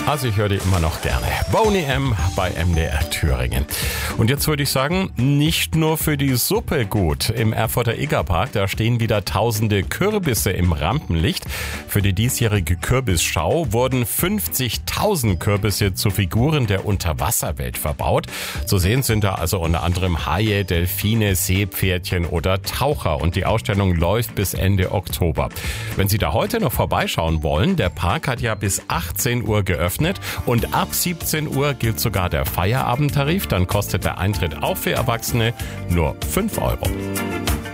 Also ich höre die immer noch gerne. Boney M. bei MDR Thüringen. Und jetzt würde ich sagen, nicht nur für die Suppe gut. Im Erfurter Egerpark, da stehen wieder tausende Kürbisse im Rampenlicht. Für die diesjährige Kürbisschau wurden 50.000 Kürbisse zu Figuren der Unterwasserwelt verbaut. Zu sehen sind da also unter anderem Haie, Delfine, Seepferdchen oder Taucher. Und die Ausstellung läuft bis Ende Oktober. Wenn Sie da heute noch vorbeischauen wollen, der Park hat ja bis 18 Uhr geöffnet. Und ab 17 Uhr gilt sogar der Feierabendtarif. Dann kostet der Eintritt auch für Erwachsene nur 5 Euro.